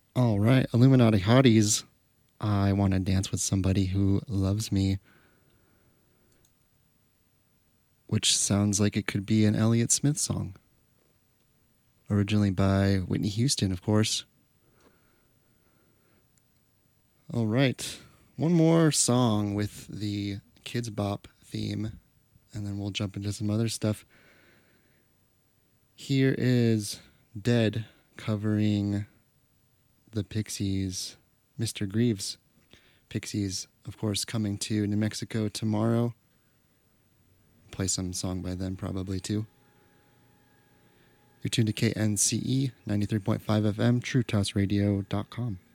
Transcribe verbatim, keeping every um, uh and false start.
All right, Illuminati Hotties. I want to dance with somebody who loves me, which sounds like it could be an Elliott Smith song. Originally by Whitney Houston, of course. All right, one more song with the Kids Bop theme, and then we'll jump into some other stuff. Here is Dead covering the Pixies, Mister Greaves. Pixies, of course, coming to New Mexico tomorrow. Play some song by them probably too. You're tuned to K N C E ninety-three point five F M, true toss radio dot com.